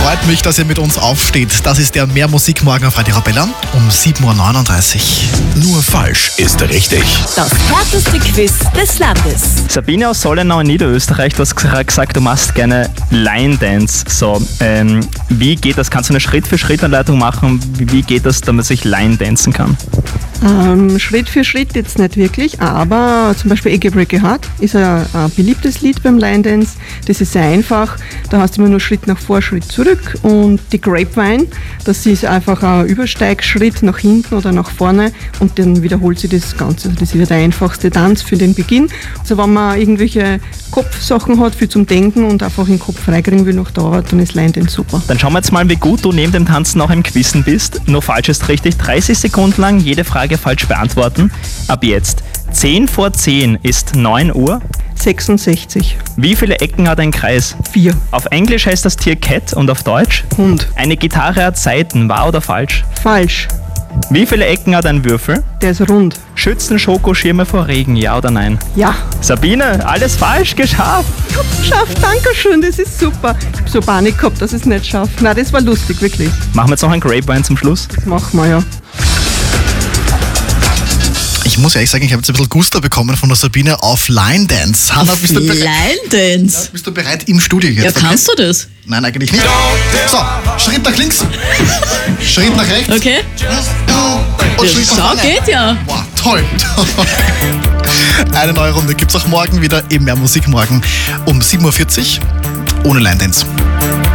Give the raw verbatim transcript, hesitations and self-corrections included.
Freut mich, dass ihr mit uns aufsteht. Das ist der Mehr Musik morgen auf Radio Arabella um sieben Uhr neununddreißig. Nur falsch ist richtig. Das härteste Quiz des Landes. Sabine aus Sollenau in Niederösterreich, du hast gerade gesagt, du machst gerne Line Dance. So, ähm, wie geht das? Kannst du eine Schritt-für-Schritt-Anleitung machen? Wie, wie geht das, damit ich Line dancen kann? Ähm, Schritt für Schritt jetzt nicht wirklich, aber zum Beispiel Eggy Breaky Heart ist ein, ein beliebtes Lied beim Line Dance. Das ist sehr einfach, da hast du immer nur Schritt nach vor, Schritt zurück. Und die Grapevine, das ist einfach ein Übersteigschritt nach hinten oder nach vorne und dann wiederholt sich das Ganze. Das ist der einfachste Tanz für den Beginn. Also wenn man irgendwelche Kopfsachen hat, viel zum Denken und einfach den Kopf freikriegen will noch dauert, dann ist Line Dance super. Dann schauen wir jetzt mal, wie gut du neben dem Tanzen auch im Quizzen bist. Nur falsch ist richtig. dreißig Sekunden lang jede Frage falsch beantworten. Ab jetzt. zehn vor zehn ist neun Uhr. sechsundsechzig. Wie viele Ecken hat ein Kreis? vier. Auf Englisch heißt das Tier Cat und auf Deutsch? Hund. Eine Gitarre hat Saiten, wahr oder falsch? Falsch. Wie viele Ecken hat ein Würfel? Der ist rund. Schützen Schokoschirme vor Regen, ja oder nein? Ja. Sabine, alles falsch geschafft. Ich hab's geschafft, danke schön, das ist super. Ich hab so Panik gehabt, dass ich es nicht schaffe. Nein, das war lustig, wirklich. Machen wir jetzt noch ein Grapevine zum Schluss? Das machen wir ja. Ich muss ehrlich sagen, ich habe jetzt ein bisschen Gusto bekommen von der Sabine auf Line Dance. Hanna, bist du bereit? Line Dance. Bist du bereit im Studio jetzt? Ja, kannst du das? Nein, eigentlich nicht. So, Schritt nach links, Schritt nach rechts Okay. und Ja, Schritt nach schau, vorne. geht ja. Wow, toll. Eine neue Runde gibt es auch morgen wieder im Mehr Musik morgen um sieben Uhr vierzig ohne Line Dance.